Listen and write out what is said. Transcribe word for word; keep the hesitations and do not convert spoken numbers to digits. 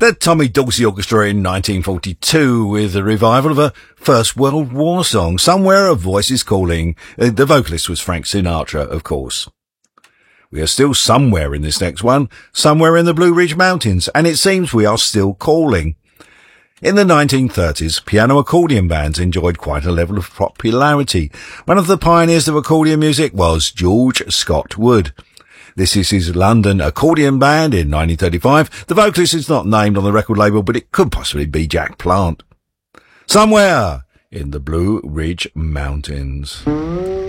The Tommy Dorsey Orchestra in nineteen forty-two with a revival of a First World War song, Somewhere a Voice is Calling. Uh, the vocalist was Frank Sinatra, of course. We are still somewhere in this next one, somewhere in the Blue Ridge Mountains, and it seems we are still calling. In the nineteen thirties, piano accordion bands enjoyed quite a level of popularity. One of the pioneers of accordion music was George Scott Wood. This is his London accordion band in nineteen thirty-five. The vocalist is not named on the record label, but it could possibly be Jack Plant. Somewhere in the Blue Ridge Mountains.